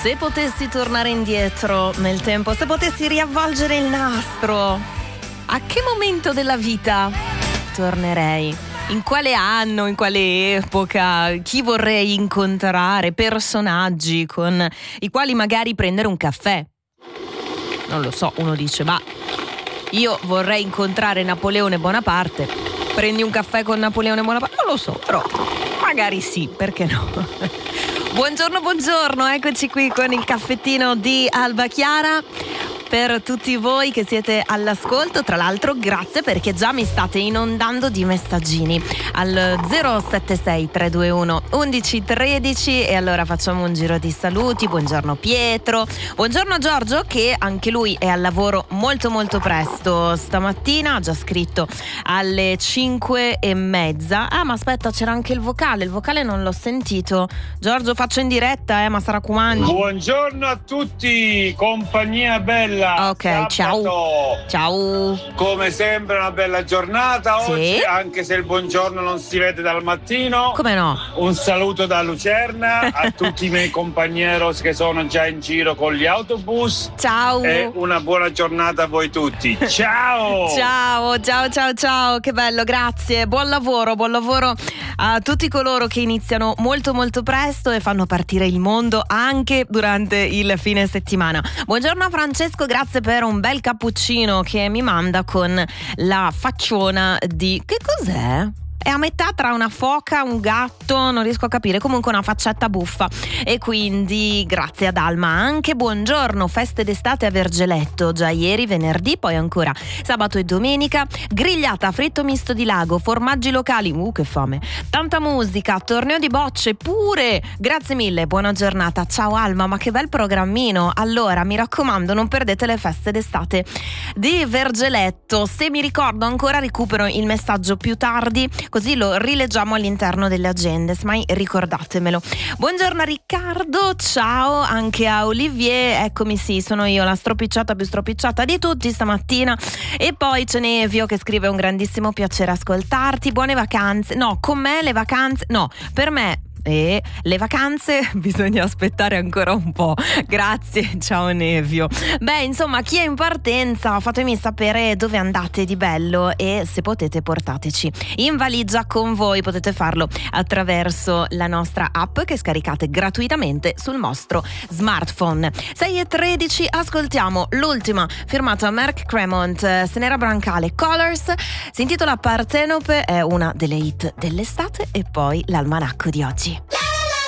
Se potessi tornare indietro nel tempo, se potessi riavvolgere il nastro, a che momento della vita tornerei? In quale anno, in quale epoca? Chi vorrei incontrare? Personaggi con i quali magari prendere un caffè? Non lo so, uno dice, ma io vorrei incontrare Napoleone Bonaparte. Prendi un caffè con Napoleone Bonaparte? Non lo so, però magari sì, perché no? Buongiorno, eccoci qui con il caffettino di Alba Chiara. Per tutti voi che siete all'ascolto, tra l'altro grazie perché già mi state inondando di messaggini al 076 321 1113 e allora facciamo un giro di saluti. Buongiorno Pietro, buongiorno Giorgio che anche lui è al lavoro molto molto stamattina, ha già scritto alle 5:30. Ma aspetta, c'era anche il vocale non l'ho sentito. Giorgio, faccio in diretta, ma sarà comandi. Buongiorno a tutti, compagnia bella. Ok, ciao. Come sempre una bella giornata oggi, anche se il buongiorno non si vede dal mattino. Come no? Un saluto da Lucerna a tutti i miei compagneros che sono già in giro con gli autobus. Ciao. E una buona giornata a voi tutti. Ciao. Ciao, che bello, grazie. Buon lavoro a tutti coloro che iniziano molto molto presto e fanno partire il mondo anche durante il fine settimana. Buongiorno a Francesco, grazie per un bel cappuccino che mi manda con la facciona di... Che cos'è? È a metà tra una foca, un gatto, non riesco a capire, comunque una faccetta buffa. E quindi grazie ad Alma anche. Buongiorno, feste d'estate a Vergeletto, già ieri, venerdì, poi ancora sabato e domenica, grigliata, fritto misto di lago, formaggi locali, che fame, tanta musica, torneo di bocce pure, grazie mille, buona giornata. Ciao Alma, ma che bel programmino. Allora mi raccomando, non perdete le feste d'estate di Vergeletto. Se mi ricordo ancora recupero il messaggio più tardi, così lo rileggiamo all'interno delle agende, mai ricordatemelo. Buongiorno a Riccardo, ciao anche a Olivier, eccomi, sì, sono io la stropicciata più stropicciata di tutti stamattina. E poi c'è Nevio che scrive: un grandissimo piacere ascoltarti, buone vacanze. No, con me le vacanze, no, per me le vacanze bisogna aspettare ancora un po'. Grazie, ciao Nevio. Insomma, chi è in partenza fatemi sapere dove andate di bello e se potete portateci in valigia con voi. Potete farlo attraverso la nostra app che scaricate gratuitamente sul vostro smartphone. 6:13, ascoltiamo l'ultima firmata Mark Cremont, Senera Brancale, Colors, si intitola Partenope, è una delle hit dell'estate, e poi l'almanacco di oggi.